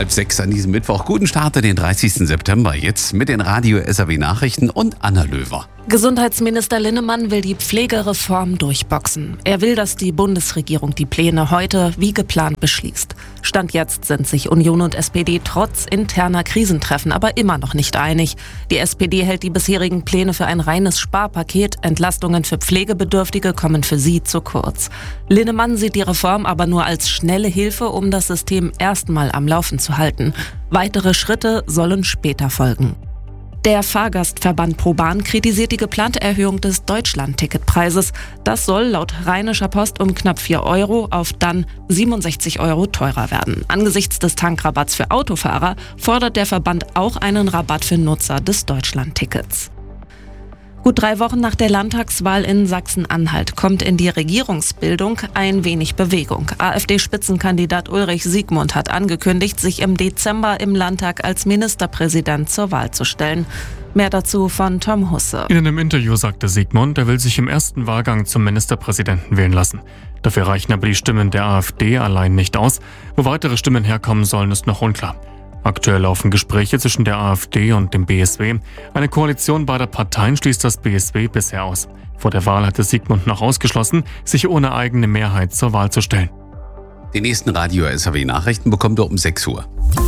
5:30 an diesem Mittwoch. Guten Start in den 30. September. Jetzt mit den Radio SAW Nachrichten und Anna Löwer. Gesundheitsminister Linnemann will die Pflegereform durchboxen. Er will, dass die Bundesregierung die Pläne heute wie geplant beschließt. Stand jetzt sind sich Union und SPD trotz interner Krisentreffen aber immer noch nicht einig. Die SPD hält die bisherigen Pläne für ein reines Sparpaket. Entlastungen für Pflegebedürftige kommen für sie zu kurz. Linnemann sieht die Reform aber nur als schnelle Hilfe, um das System erstmal am Laufen zu halten. Weitere Schritte sollen später folgen. Der Fahrgastverband ProBahn kritisiert die geplante Erhöhung des Deutschland-Ticketpreises. Das soll laut Rheinischer Post um knapp 4 Euro auf dann 67 Euro teurer werden. Angesichts des Tankrabatts für Autofahrer fordert der Verband auch einen Rabatt für Nutzer des Deutschland-Tickets. Gut 3 Wochen nach der Landtagswahl in Sachsen-Anhalt kommt in die Regierungsbildung ein wenig Bewegung. AfD-Spitzenkandidat Ulrich Siegmund hat angekündigt, sich im Dezember im Landtag als Ministerpräsident zur Wahl zu stellen. Mehr dazu von Tom Husse. In einem Interview sagte Siegmund, er will sich im ersten Wahlgang zum Ministerpräsidenten wählen lassen. Dafür reichen aber die Stimmen der AfD allein nicht aus. Wo weitere Stimmen herkommen sollen, ist noch unklar. Aktuell laufen Gespräche zwischen der AfD und dem BSW. Eine Koalition beider Parteien schließt das BSW bisher aus. Vor der Wahl hatte Siegmund noch ausgeschlossen, sich ohne eigene Mehrheit zur Wahl zu stellen. Die nächsten Radio SAW Nachrichten bekommt ihr um 6 Uhr.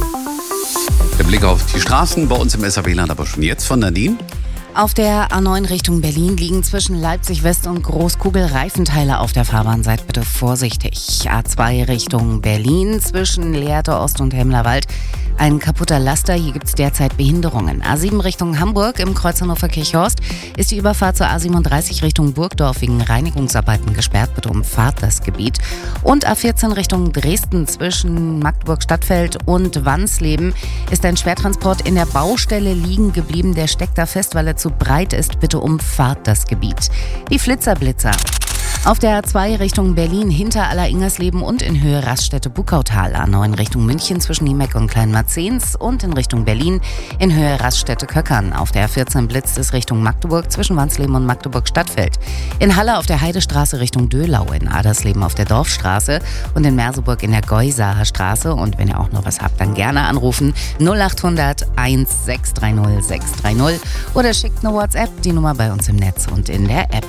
Der Blick auf die Straßen bei uns im SAW-Land aber schon jetzt von Nadine. Auf der A9 Richtung Berlin liegen zwischen Leipzig West und Großkugel Reifenteile auf der Fahrbahn. Seid bitte vorsichtig. A2 Richtung Berlin zwischen Lehrte Ost und Hemmlerwald. Ein kaputter Laster, hier gibt es derzeit Behinderungen. A7 Richtung Hamburg im Kreuz Hannover-Kirchhorst ist die Überfahrt zur A37 Richtung Burgdorf wegen Reinigungsarbeiten gesperrt. Bitte umfahrt das Gebiet. Und A14 Richtung Dresden zwischen Magdeburg-Stadtfeld und Wansleben ist ein Schwertransport in der Baustelle liegen geblieben. Der steckt da fest, weil er zu breit ist. Bitte umfahrt das Gebiet. Die Flitzer-Blitzer. Auf der A2 Richtung Berlin hinter Alleringers-Leben und in Höhe Raststätte-Bukautal. A9 Richtung München zwischen Niemeck und Kleinmarzens und in Richtung Berlin in Höhe Raststätte-Köckern. Auf der A14 blitzt es Richtung Magdeburg zwischen Wansleben und Magdeburg-Stadtfeld. In Halle auf der Heidestraße Richtung Döhlau, in Adersleben auf der Dorfstraße und in Merseburg in der Geusaer Straße. Und wenn ihr auch noch was habt, dann gerne anrufen 0800 1630 630 oder schickt eine WhatsApp, die Nummer bei uns im Netz und in der App.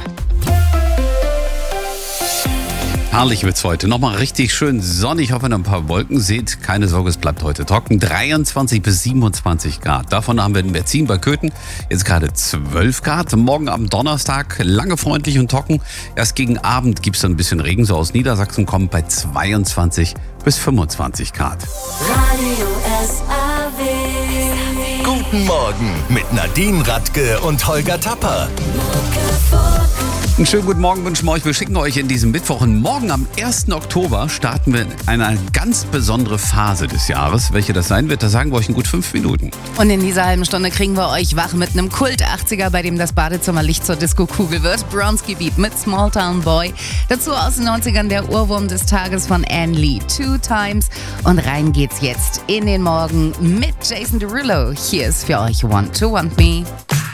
Herrlich wird's heute. Nochmal richtig schön sonnig, auch wenn ihr ein paar Wolken seht. Keine Sorge, es bleibt heute trocken. 23 bis 27 Grad. Davon haben wir in Berzin bei Köthen jetzt gerade 12 Grad. Morgen am Donnerstag lange freundlich und trocken. Erst gegen Abend gibt's dann ein bisschen Regen. So aus Niedersachsen kommt bei 22 bis 25 Grad. Radio SAW. Guten Morgen mit Nadine Radke und Holger Tapper. Einen schönen guten Morgen wünschen wir euch. Wir schicken euch in diesem Mittwoch und morgen am 1. Oktober starten wir in eine ganz besondere Phase des Jahres. Welche das sein wird, da sagen wir euch in gut 5 Minuten. Und in dieser halben Stunde kriegen wir euch wach mit einem Kult-80er, bei dem das Badezimmerlicht zur Disco-Kugel wird. Bronski Beat mit Small Town Boy. Dazu aus den 90ern der Ohrwurm des Tages von Anne Lee, Two Times. Und rein geht's jetzt in den Morgen mit Jason Derulo. Hier ist für euch Want to Want Me.